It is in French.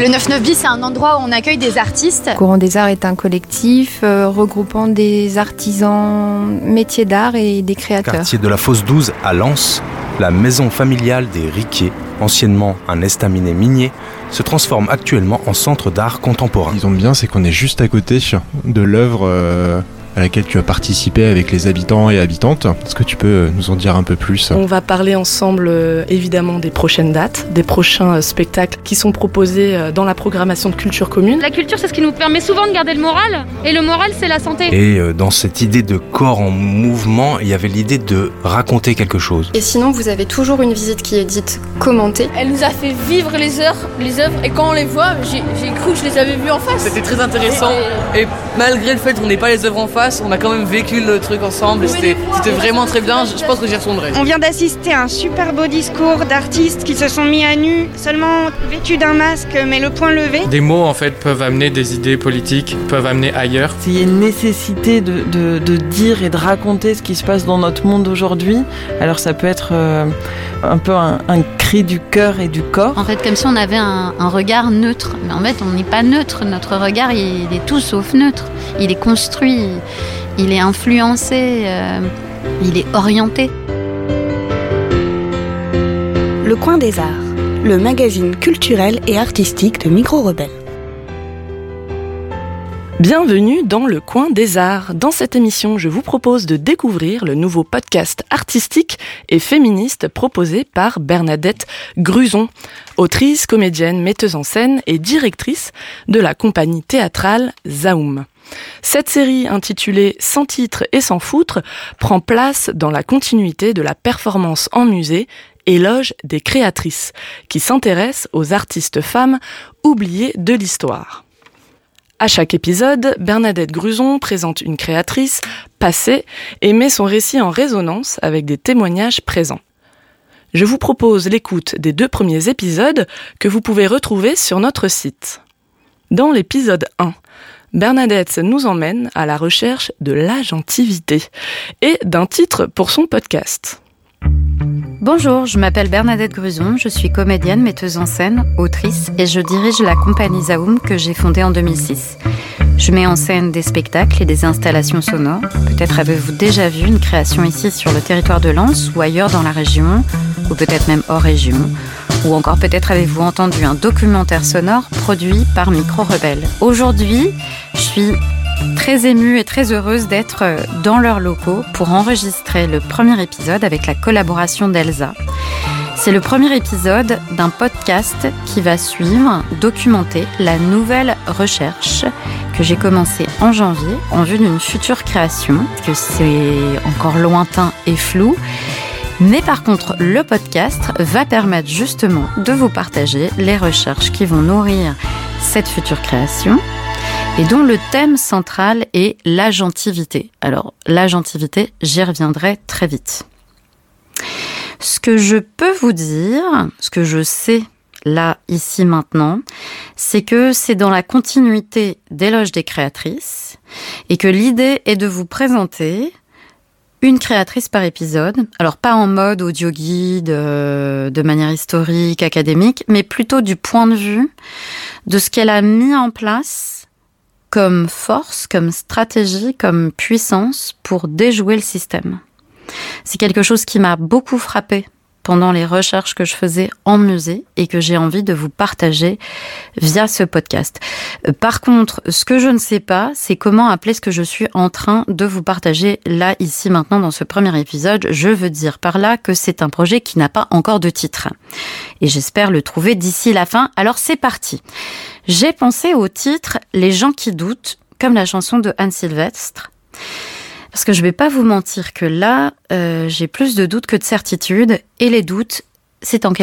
Le 9-9 bis, c'est un endroit où on accueille des artistes. Courant des Arts est un collectif regroupant des artisans métiers d'art et des créateurs. Quartier de la Fosse 12 à Lens, la maison familiale des Riquet, anciennement un estaminet minier, se transforme actuellement en centre d'art contemporain. Ce qui tombe bien, c'est qu'on est juste à côté de l'œuvre à laquelle tu as participé avec les habitants et habitantes. Est-ce que tu peux nous en dire un peu plus ? On va parler ensemble évidemment des prochaines dates, des prochains spectacles qui sont proposés dans la programmation de Culture Commune. La culture, c'est ce qui nous permet souvent de garder le moral, et le moral, c'est la santé. Et dans cette idée de corps en mouvement, il y avait l'idée de raconter quelque chose. Et sinon, vous avez toujours une visite qui est dite commentée. Elle nous a fait vivre les œuvres, et quand on les voit, j'ai cru que je les avais vues en face. C'était très intéressant, et malgré le fait qu'on n'ait pas les œuvres en face, on a quand même vécu le truc ensemble, c'était vraiment très bien, je pense que j'y retournerai. On vient d'assister à un super beau discours d'artistes qui se sont mis à nu, seulement vêtus d'un masque mais le poing levé. Des mots en fait peuvent amener des idées politiques, peuvent amener ailleurs. Il y a une nécessité de dire et de raconter ce qui se passe dans notre monde aujourd'hui, alors ça peut être un peu un cri du cœur et du corps. En fait, comme si on avait un regard neutre, mais en fait on n'est pas neutre, notre regard il est tout sauf neutre, il est construit. Il est influencé, il est orienté. Le Coin des Arts, le magazine culturel et artistique de Micro Rebelle. Bienvenue dans le Coin des Arts. Dans cette émission, je vous propose de découvrir le nouveau podcast artistique et féministe proposé par Bernadette Gruson, autrice, comédienne, metteuse en scène et directrice de la compagnie théâtrale Zaoum. Cette série intitulée « Sans titre et sans foutre » prend place dans la continuité de la performance en musée Éloge des créatrices, qui s'intéresse aux artistes femmes oubliées de l'histoire. À chaque épisode, Bernadette Gruson présente une créatrice passée et met son récit en résonance avec des témoignages présents. Je vous propose l'écoute des 2 premiers épisodes que vous pouvez retrouver sur notre site. Dans l'épisode 1, Bernadette nous emmène à la recherche de l'agentivité et d'un titre pour son podcast. Bonjour, je m'appelle Bernadette Gruson, je suis comédienne, metteuse en scène, autrice et je dirige la compagnie Zaoum que j'ai fondée en 2006. Je mets en scène des spectacles et des installations sonores. Peut-être avez-vous déjà vu une création ici sur le territoire de Lens ou ailleurs dans la région, ou peut-être même hors région. Ou encore peut-être avez-vous entendu un documentaire sonore produit par Micro Rebelle. Aujourd'hui, je suis très émue et très heureuse d'être dans leurs locaux pour enregistrer le premier épisode avec la collaboration d'Elsa. C'est le premier épisode d'un podcast qui va suivre, documenter la nouvelle recherche que j'ai commencée en janvier en vue d'une future création, que c'est encore lointain et flou. Mais par contre, le podcast va permettre justement de vous partager les recherches qui vont nourrir cette future création et dont le thème central est l'agentivité. Alors, l'agentivité, j'y reviendrai très vite. Ce que je peux vous dire, ce que je sais là, ici, maintenant, c'est que c'est dans la continuité d'Éloge des créatrices et que l'idée est de vous présenter une créatrice par épisode, alors pas en mode audio guide, de manière historique, académique, mais plutôt du point de vue de ce qu'elle a mis en place comme force, comme stratégie, comme puissance pour déjouer le système. C'est quelque chose qui m'a beaucoup frappée pendant les recherches que je faisais en musée et que j'ai envie de vous partager via ce podcast. Par contre, ce que je ne sais pas, c'est comment appeler ce que je suis en train de vous partager là, ici, maintenant, dans ce premier épisode. Je veux dire par là que c'est un projet qui n'a pas encore de titre. Et j'espère le trouver d'ici la fin. Alors c'est parti. J'ai pensé au titre « Les gens qui doutent », comme la chanson de Anne Sylvestre. Parce que je vais pas vous mentir que là, j'ai plus de doutes que de certitudes. Et les doutes, c'est en quelque